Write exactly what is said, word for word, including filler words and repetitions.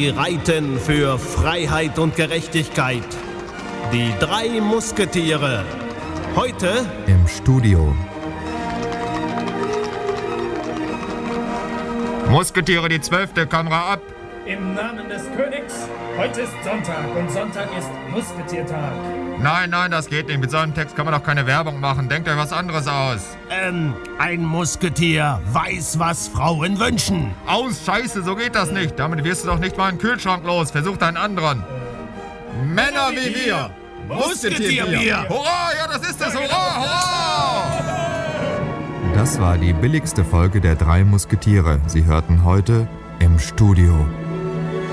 Sie reiten für Freiheit und Gerechtigkeit. Die drei Musketiere. Heute im Studio. Musketiere, die zwölfte, Kamera ab. Im Namen des Königs, heute ist Sonntag und Sonntag ist Musketiertag. Nein, nein, das geht nicht. Mit so einem Text kann man doch keine Werbung machen. Denkt euch was anderes aus. Ähm, ein Musketier weiß, was Frauen wünschen. Aus, Scheiße, so geht das nicht. Damit wirst du doch nicht mal einen Kühlschrank los. Versuch einen anderen. Männer wie wir. Musketierbier. Hurra, ja, das ist es. Hurra, hurra. Das war die billigste Folge der drei Musketiere. Sie hörten heute im Studio.